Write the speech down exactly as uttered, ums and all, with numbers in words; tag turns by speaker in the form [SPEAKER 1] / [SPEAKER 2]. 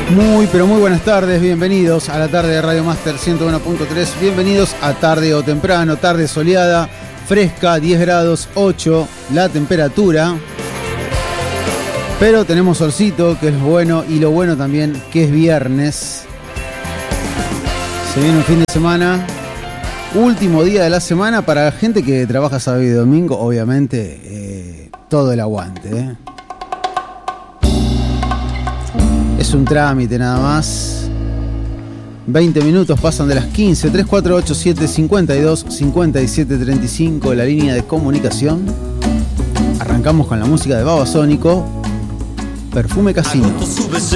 [SPEAKER 1] Muy, pero muy buenas tardes, bienvenidos a la tarde de Radio Master ciento uno punto tres, bienvenidos a tarde o temprano, tarde soleada, fresca, diez grados, ocho, la temperatura, pero tenemos solcito, que es bueno, y lo bueno también, que es viernes, se viene un fin de semana, último día de la semana para la gente que trabaja sábado y domingo, obviamente, eh, todo el aguante, ¿eh? Es un trámite nada más. veinte minutos pasan de las quince. tres cuatro ocho siete cinco dos cinco siete tres cinco, la línea de comunicación. Arrancamos con la música de Babasónico, Perfume Casino.